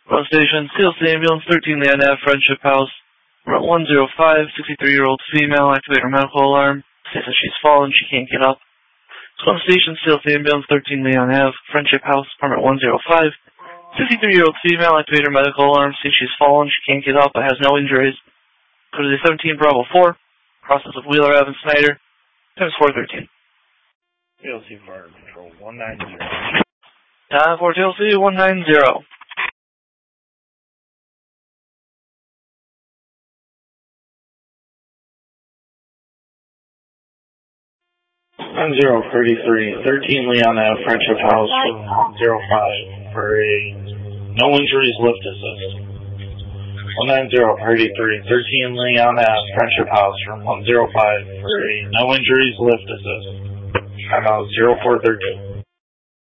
Road Station, CLC Ambulance 13 Leon Ave, Friendship House. Route 105, 63-year-old female, activate her medical alarm. Says that she's fallen, she can't get up. Road Station, CLC Ambulance 13 Leon Ave, Friendship House, apartment 105. 63-year-old female, activate her medical alarm. Says she's fallen, she can't get up, but has no injuries. Go to the 17 Bravo 4, process of Wheeler Ave and Snyder, times 413. TLC Fire Control 190. Time for TLC 190. 1033, 13 Leon Ave, Friendship House, 05 for a no injuries lift assist. 19033, 13 Leon Ave, Friendship House, from 105 for a no injuries lift assist. Time out 0413.